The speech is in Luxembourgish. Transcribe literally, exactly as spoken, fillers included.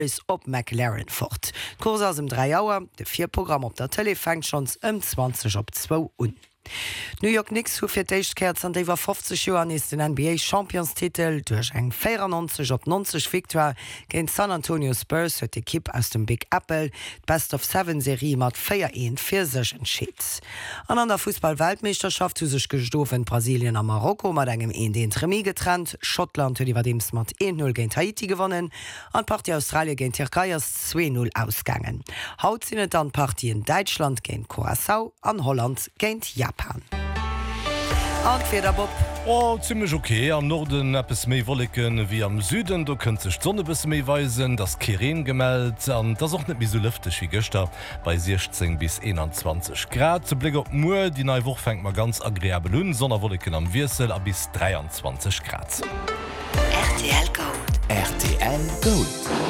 bis op McLaren fort. Kurs aus dem drei Auer, de vier Programm op der Tele fängt schons um zwanzig op zwei un. New York Knicks hu fir d'Eichtkerz an déiwer fünfzig Joer is den N B A Championstitel duerch eng vierundneunzig op neunzig Victoire géint San Antonio Spurs huet d'Ekipp aus dem Big Apple d'Best of Seven Serie mat vier eins fir sech entschiet. An an der Fußball-Weltmeisterschaft hu sech gestofen Brasilien a Marokko mat engem een de Remis getrennt, Schottland huet iwwer dems mat een null géint Haiti gewonnen, an Party Australie géint Türkei as zwei null ausgangen. Haut sinnet an Partien Deutschland géint Curaçao an Holland géint Japan. Antweder Bob. Oh, ziemlich okay. Am Norden etwas mehr Wolken wie am Süden. Da könnte sich die Sonne ein bisschen mehr weisen. Das Keren gemeldet. Und das ist auch nicht mehr so luftig wie gestern. Bei sechzehn bis einundzwanzig Grad. Zu Blick auf die Uhr, die neue Woche fängt mal ganz agreeabel an. Sonnenwolken am Wirsel bis dreiundzwanzig Grad. R T L Gold. R T L Gold.